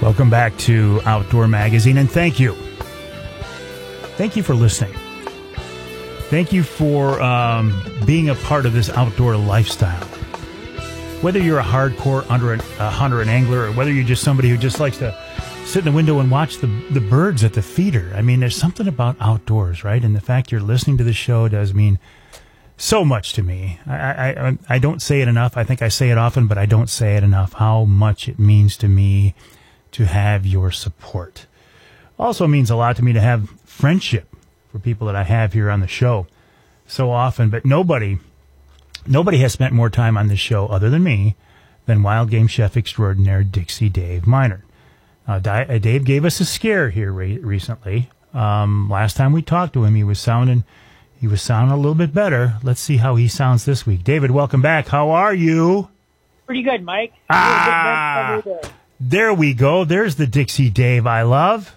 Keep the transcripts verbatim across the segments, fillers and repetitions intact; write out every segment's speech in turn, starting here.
Welcome back to Outdoor Magazine, and thank you. Thank you for listening. Thank you for um, being a part of this outdoor lifestyle. Whether you're a hardcore under an, a hunter and angler, or whether you're just somebody who just likes to sit in the window and watch the, the birds at the feeder. I mean, there's something about outdoors, right? And the fact you're listening to the show does mean so much to me. I, I, I don't say it enough. I think I say it often, but I don't say it enough how much it means to me to have your support. Also means a lot to me to have friendship for people that I have here on the show so often. But nobody, nobody has spent more time on this show other than me than wild game chef extraordinaire Dixie Dave Minor. Uh, Dave gave us a scare here re- recently. Um, last time we talked to him, he was sounding, he was sounding a little bit better. Let's see how he sounds this week. David, welcome back. How are you? Pretty good, Mike. Ah, there we go. There's the Dixie Dave I love.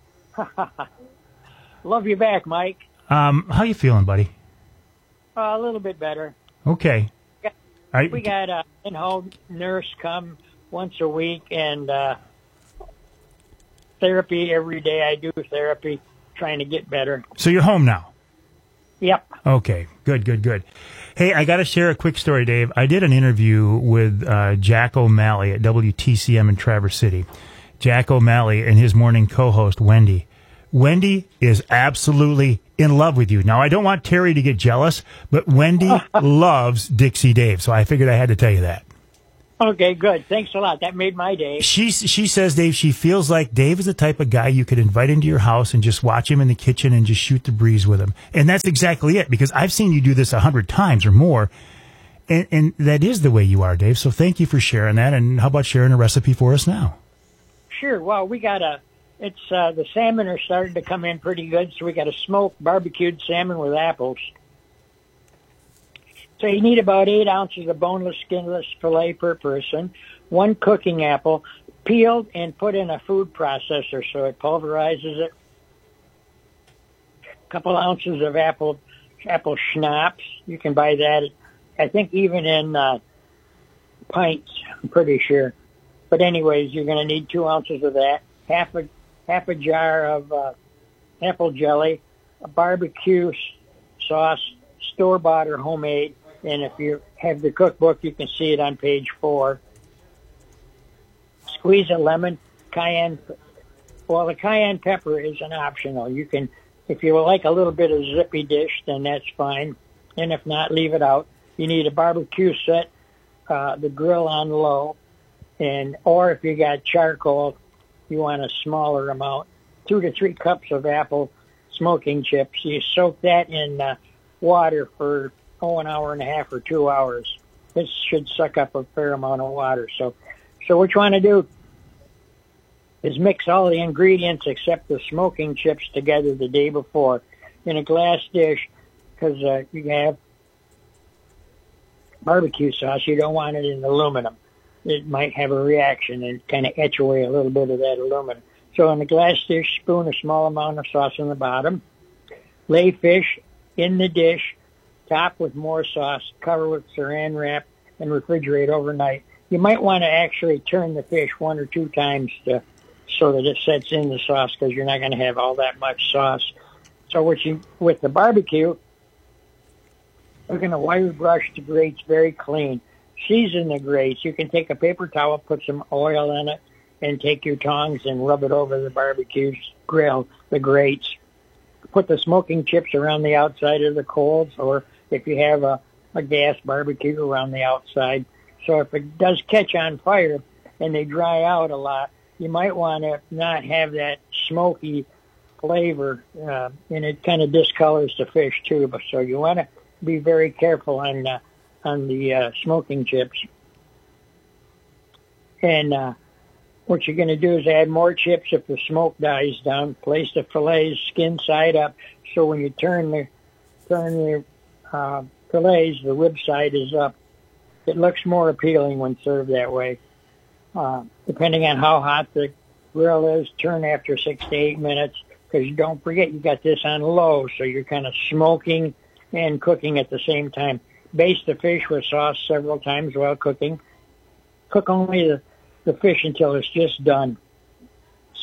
Love you back, Mike. Um, how you feeling, buddy? Uh, a little bit better. Okay. We got, right. we got a in-home nurse come once a week, and uh, therapy every day. I do therapy, trying to get better. So you're home now? Yep. Okay. Good, good, good. Hey, I got to share a quick story, Dave. I did an interview with uh, Jack O'Malley at W T C M in Traverse City. Jack O'Malley and his morning co-host, Wendy. Wendy is absolutely in love with you. Now, I don't want Terry to get jealous, but Wendy loves Dixie Dave, so I figured I had to tell you that. Okay, good. Thanks a lot. That made my day. She she says, Dave, she feels like Dave is the type of guy you could invite into your house and just watch him in the kitchen and just shoot the breeze with him. And that's exactly it, because I've seen you do this a hundred times or more, and, and that is the way you are, Dave. So thank you for sharing that, and how about sharing a recipe for us now? Sure. Well, we got a, it's, uh, the salmon are starting to come in pretty good, so we got a smoked barbecued salmon with apples. So you need about eight ounces of boneless, skinless filet per person, one cooking apple, peeled and put in a food processor so it pulverizes it, a couple ounces of apple apple schnapps. You can buy that, I think, even in uh, pints, I'm pretty sure. But anyways, you're going to need two ounces of that, half a half a jar of uh, apple jelly, a barbecue sauce, store-bought or homemade. And if you have the cookbook, you can see it on page four. Squeeze a lemon, cayenne. Well, the cayenne pepper is an optional. You can, if you like a little bit of zippy dish, then that's fine. And if not, leave it out. You need a barbecue set, uh, the grill on low, and or if you got charcoal, you want a smaller amount. Two to three cups of apple smoking chips. You soak that in uh, water for oh, an hour and a half or two hours. This should suck up a fair amount of water. So, so what you want to do is mix all the ingredients except the smoking chips together the day before in a glass dish, because uh, you have barbecue sauce. You don't want it in aluminum. It might have a reaction and kind of etch away a little bit of that aluminum. So in a glass dish, spoon a small amount of sauce on the bottom. Lay fish in the dish, top with more sauce, cover with saran wrap, and refrigerate overnight. You might want to actually turn the fish one or two times to, so that it sets in the sauce, because you're not going to have all that much sauce. So what you, with the barbecue, we're going to wire brush the grates very clean. Season the grates. You can take a paper towel, put some oil in it, and take your tongs and rub it over the barbecue grill, the grates. Put the smoking chips around the outside of the coals, or if you have a, a gas barbecue, around the outside. So if it does catch on fire and they dry out a lot, you might want to not have that smoky flavor, uh, and it kind of discolors the fish too. But so you want to be very careful on uh, on the uh, smoking chips. And uh, what you're going to do is add more chips if the smoke dies down. Place the fillets skin side up, so when you turn the turn the uh, fillets, the rib side is up. It looks more appealing when served that way. Uh, depending on how hot the grill is, turn after six to eight minutes, because don't forget you got this on low, so you're kind of smoking and cooking at the same time. Baste the fish with sauce several times while cooking. Cook only the, the fish until it's just done.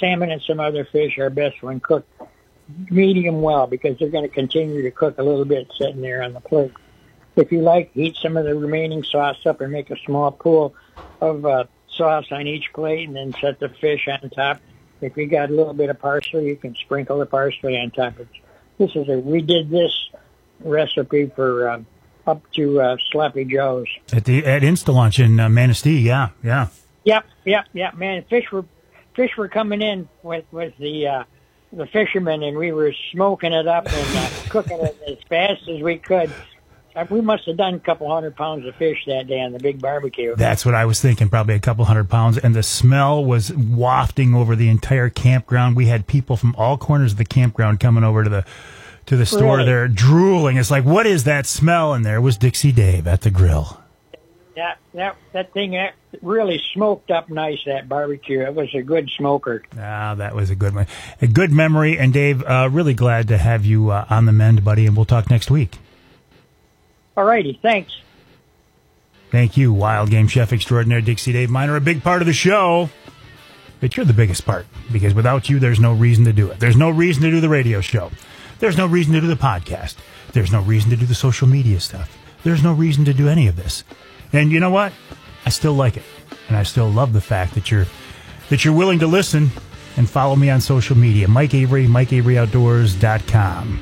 salmon and some other fish are best when cooked medium well, because they're going to continue to cook a little bit sitting there on the plate. If you like, heat some of the remaining sauce up and make a small pool of uh, sauce on each plate, and then set the fish on top. If you got a little bit of parsley, you can sprinkle the parsley on top. It's, this is a we did this recipe for um, up to uh, Sloppy Joe's at the at Instalunch in uh, Manistee. Yeah, yeah. Yep, yep, yep. Man, fish were fish were coming in with with the uh, the fishermen, and we were smoking it up and uh, cooking it as fast as we could. We must have done a couple hundred pounds of fish that day on the big barbecue. That's what I was thinking, probably a couple hundred pounds. And the smell was wafting over the entire campground. We had people from all corners of the campground coming over to the to the store. Really? They're drooling. It's like, what is that smell? And there was Dixie Dave at the grill. Yeah, that that thing that really smoked up nice, that barbecue. It was a good smoker. Ah, that was a good one. A good memory. And Dave, uh, really glad to have you uh, on the mend, buddy. And we'll talk next week. All righty, thanks. Thank you, Wild Game Chef Extraordinaire Dixie Dave Miner, a big part of the show. But you're the biggest part, because without you, there's no reason to do it. There's no reason to do the radio show. There's no reason to do the podcast. There's no reason to do the social media stuff. There's no reason to do any of this. And you know what? I still like it. And I still love the fact that you're that you're willing to listen and follow me on social media. Mike Avery, Mike Avery Outdoors dot com.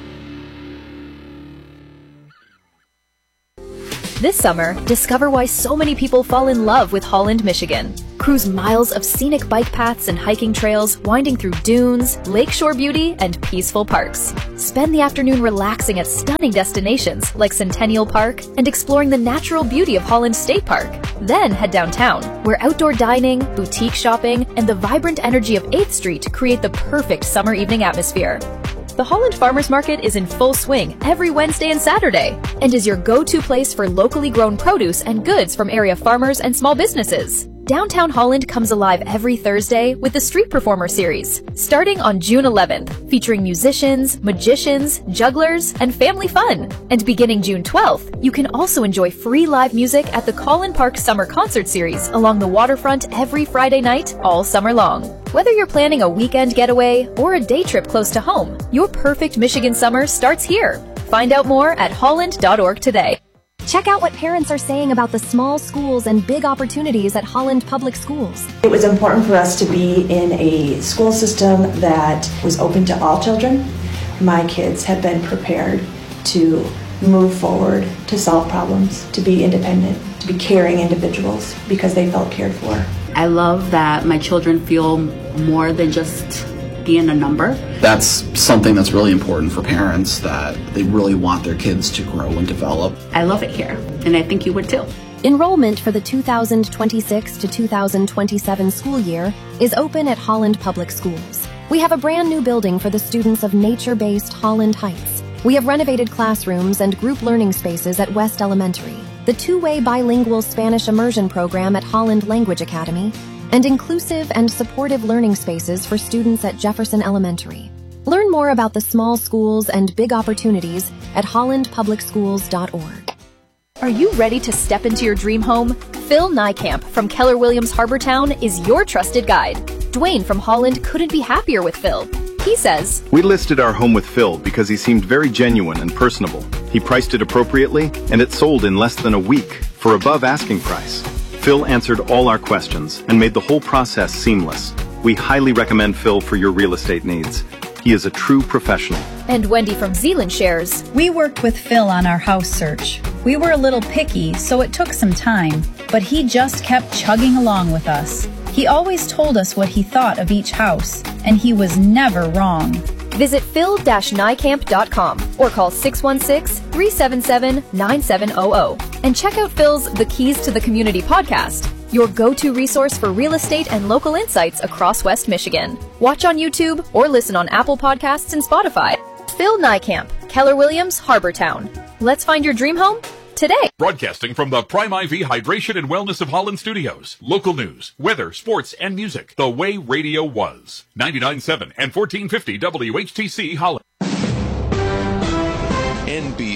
This summer, discover why so many people fall in love with Holland, Michigan. Cruise miles of scenic bike paths and hiking trails winding through dunes, lakeshore beauty, and peaceful parks. Spend the afternoon relaxing at stunning destinations like Centennial Park and exploring the natural beauty of Holland State Park. Then head downtown, where outdoor dining, boutique shopping, and the vibrant energy of eighth Street create the perfect summer evening atmosphere. The Holland Farmers Market is in full swing every Wednesday and Saturday and is your go-to place for locally grown produce and goods from area farmers and small businesses. Downtown Holland comes alive every Thursday with the Street Performer Series, starting on June eleventh, featuring musicians, magicians, jugglers, and family fun. And beginning June twelfth, you can also enjoy free live music at the Collin Park Summer Concert Series along the waterfront every Friday night, all summer long. Whether you're planning a weekend getaway or a day trip close to home, your perfect Michigan summer starts here. Find out more at holland dot org today. Check out what parents are saying about the small schools and big opportunities at Holland Public Schools. It was important for us to be in a school system that was open to all children. My kids have been prepared to move forward, to solve problems, to be independent, to be caring individuals because they felt cared for. I love that my children feel more than just being a number. That's something that's really important for parents, that they really want their kids to grow and develop. I love it here, and I think you would too. Enrollment for the two thousand twenty-six to two thousand twenty-seven school year is open at Holland Public Schools. We have a brand new building for the students of nature-based Holland Heights. We have renovated classrooms and group learning spaces at West Elementary, the two-way bilingual Spanish immersion program at Holland Language Academy, and inclusive and supportive learning spaces for students at Jefferson Elementary. Learn more about the small schools and big opportunities at holland public schools dot org. Are you ready to step into your dream home? Phil Niekamp from Keller Williams Harbortown is your trusted guide. Dwayne from Holland couldn't be happier with Phil. He says, "We listed our home with Phil because he seemed very genuine and personable. He priced it appropriately, and it sold in less than a week for above asking price. Phil answered all our questions and made the whole process seamless. We highly recommend Phil for your real estate needs. He is a true professional." And Wendy from Zeeland shares, "We worked with Phil on our house search. We were a little picky, so it took some time, but he just kept chugging along with us. He always told us what he thought of each house, and he was never wrong." Visit phil dash niekamp dot com or call six one six, three seven seven, nine seven zero zero and check out Phil's The Keys to the Community podcast, your go-to resource for real estate and local insights across West Michigan. Watch on YouTube or listen on Apple Podcasts and Spotify. Phil Niekamp, Keller Williams, Harbortown. Let's find your dream home today. Broadcasting from the Prime I V Hydration and Wellness of Holland Studios. Local news, weather, sports, and music. The way radio was. ninety-nine point seven and fourteen fifty W H T C Holland. N B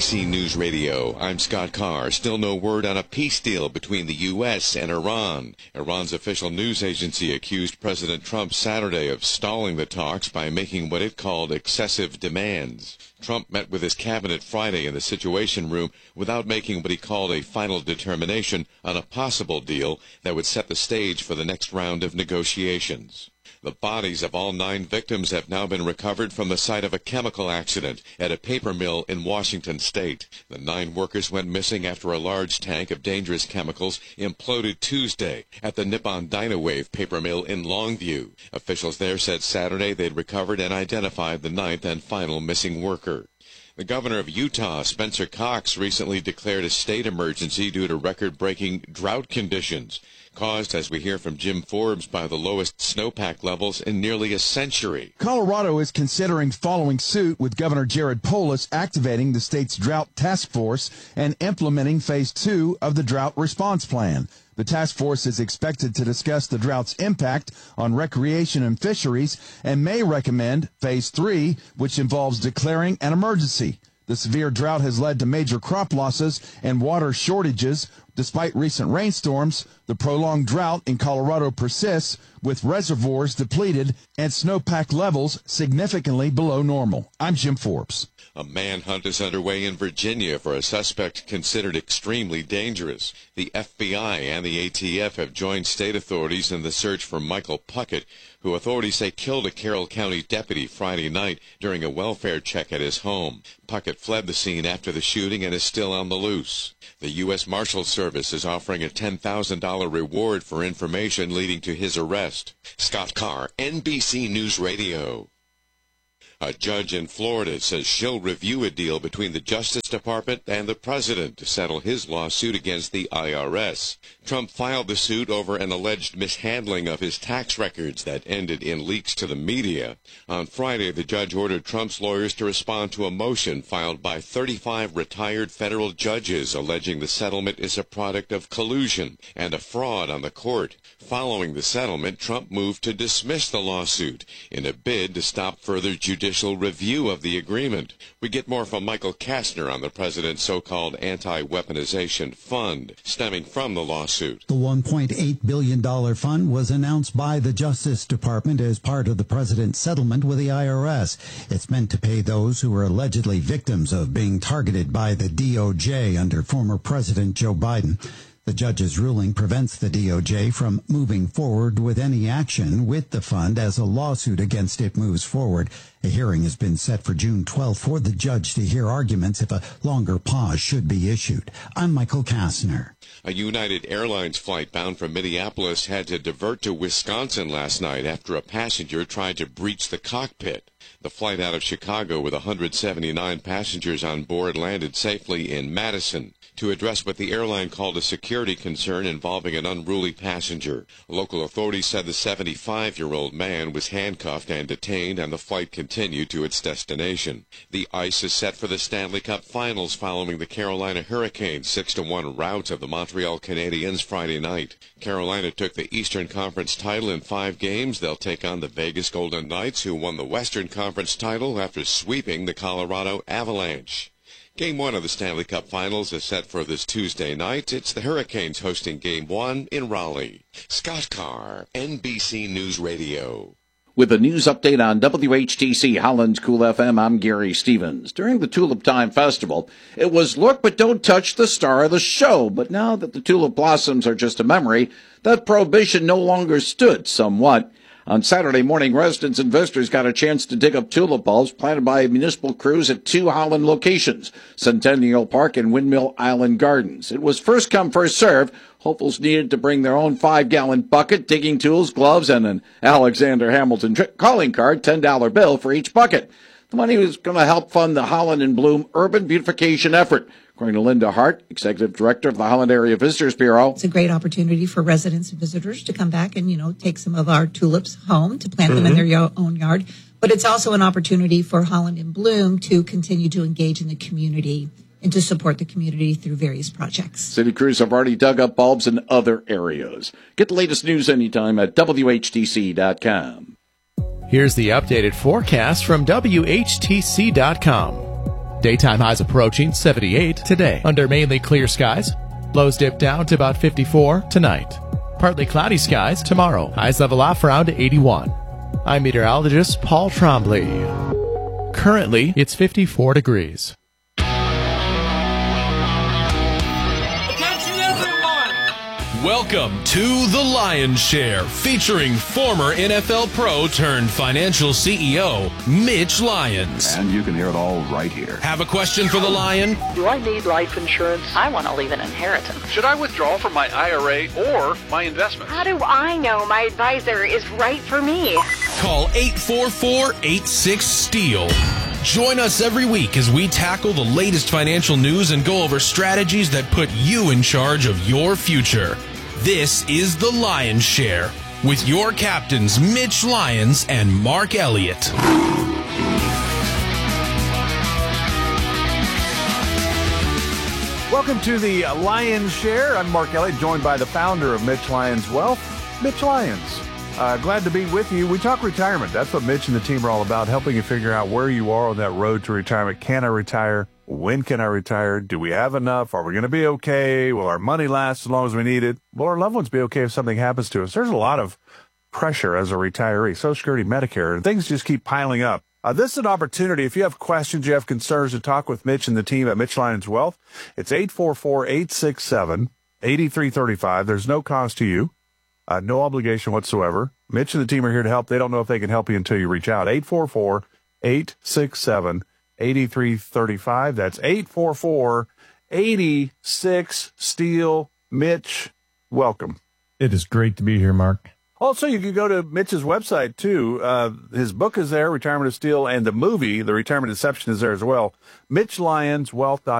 C News Radio, I'm Scott Carr. Still no word on a peace deal between the U S and Iran. Iran's official news agency accused President Trump Saturday of stalling the talks by making what it called excessive demands. Trump met with his cabinet Friday in the Situation Room without making what he called a final determination on a possible deal that would set the stage for the next round of negotiations. The bodies of all nine victims have now been recovered from the site of a chemical accident at a paper mill in Washington state. The nine workers went missing after a large tank of dangerous chemicals imploded Tuesday at the Nippon Dynawave paper mill in Longview. Officials there said Saturday they'd recovered and identified the ninth and final missing worker. The governor of Utah, Spencer Cox, recently declared a state emergency due to record-breaking drought conditions, caused, as we hear from Jim Forbes, by the lowest snowpack levels in nearly a century. Colorado is considering following suit, with Governor Jared Polis activating the state's drought task force and implementing phase two of the drought response plan. The task force is expected to discuss the drought's impact on recreation and fisheries and may recommend phase three, which involves declaring an emergency. The severe drought has led to major crop losses and water shortages. Despite recent rainstorms, the prolonged drought in Colorado persists, with reservoirs depleted and snowpack levels significantly below normal. I'm Jim Forbes. A manhunt is underway in Virginia for a suspect considered extremely dangerous. The F B I and the A T F have joined state authorities in the search for Michael Puckett, who authorities say killed a Carroll County deputy Friday night during a welfare check at his home. Puckett fled the scene after the shooting and is still on the loose. The U S Marshals Service is offering a ten thousand dollars reward for information leading to his arrest. Scott Carr, N B C News Radio. A judge in Florida says she'll review a deal between the Justice Department and the president to settle his lawsuit against the I R S. Trump filed the suit over an alleged mishandling of his tax records that ended in leaks to the media. On Friday, the judge ordered Trump's lawyers to respond to a motion filed by thirty-five retired federal judges alleging the settlement is a product of collusion and a fraud on the court. Following the settlement, Trump moved to dismiss the lawsuit in a bid to stop further judicial review of the agreement. We get more from Michael Kastner on the president's so-called anti-weaponization fund stemming from the lawsuit. The one point eight billion dollars fund was announced by the Justice Department as part of the president's settlement with the I R S. It's meant to pay those who were allegedly victims of being targeted by the D O J under former President Joe Biden. The judge's ruling prevents the D O J from moving forward with any action with the fund as a lawsuit against it moves forward. A hearing has been set for June twelfth for the judge to hear arguments if a longer pause should be issued. I'm Michael Kastner. A United Airlines flight bound from Minneapolis had to divert to Wisconsin last night after a passenger tried to breach the cockpit. The flight out of Chicago with one hundred seventy-nine passengers on board landed safely in Madison to address what the airline called a security concern involving an unruly passenger. Local authorities said the seventy-five-year-old man was handcuffed and detained, and the flight continued to its destination. The ice is set for the Stanley Cup Finals following the Carolina Hurricanes' six to one rout of the Montreal Canadiens Friday night. Carolina took the Eastern Conference title in five games. They'll take on the Vegas Golden Knights, who won the Western Conference title after sweeping the Colorado Avalanche. Game one of the Stanley Cup Finals is set for this Tuesday night. It's the Hurricanes hosting Game one in Raleigh. Scott Carr, N B C News Radio. With a news update on W H T C Holland Cool F M, I'm Gary Stevens. During the Tulip Time Festival, it was look but don't touch the star of the show. But now that the tulip blossoms are just a memory, that prohibition no longer stood somewhat. On Saturday morning, residents and visitors got a chance to dig up tulip bulbs planted by municipal crews at two Holland locations, Centennial Park and Windmill Island Gardens. It was first come, first served. Hopefuls needed to bring their own five-gallon bucket, digging tools, gloves, and an Alexander Hamilton calling card, ten dollar bill for each bucket. The money was going to help fund the Holland in Bloom urban beautification effort. According to Linda Hart, Executive Director of the Holland Area Visitors Bureau. It's a great opportunity for residents and visitors to come back and, you know, take some of our tulips home to plant mm-hmm. them in their own yard. But it's also an opportunity for Holland in Bloom to continue to engage in the community and to support the community through various projects. City crews have already dug up bulbs in other areas. Get the latest news anytime at W H T C dot com. Here's the updated forecast from W H T C dot com. Daytime highs approaching seventy-eight today under mainly clear skies. Lows dip down to about fifty-four tonight. Partly cloudy skies tomorrow. Highs level off around eighty-one. I'm meteorologist Paul Trombley. Currently, it's fifty-four degrees. Welcome to The Lion's Share, featuring former N F L pro turned financial C E O, Mitch Lyons. And you can hear it all right here. Have a question for the Lion? Do I need life insurance? I want to leave an inheritance. Should I withdraw from my I R A or my investments? How do I know my advisor is right for me? Call eight four four, eight six, STEEL. Join us every week as we tackle the latest financial news and go over strategies that put you in charge of your future. This is The Lion's Share with your captains Mitch Lyons and Mark Elliott. Welcome to the Lion's Share. I'm Mark Elliott, joined by the founder of Mitch Lyons Wealth, Mitch Lyons. Uh, glad to be with you. We talk retirement. That's what Mitch and the team are all about, helping you figure out where you are on that road to retirement. Can I retire? When can I retire? Do we have enough? Are we going to be okay? Will our money last as long as we need it? Will our loved ones be okay if something happens to us? There's a lot of pressure as a retiree, Social Security, Medicare, and things just keep piling up. Uh, this is an opportunity. If you have questions, you have concerns, to talk with Mitch and the team at Mitch Lyons Wealth. It's eight four four, eight six seven, eight three three five. There's no cost to you, uh, no obligation whatsoever. Mitch and the team are here to help. They don't know if they can help you until you reach out. eight four four, eight six seven, eight three three five. That's eight four four, eight six, STEEL. Mitch, welcome. It is great to be here, Mark. Also, you can go to Mitch's website, too. Uh, his book is there, Retirement of Steel, and the movie, The Retirement Deception, is there as well. Mitch Lyons Wealth dot com.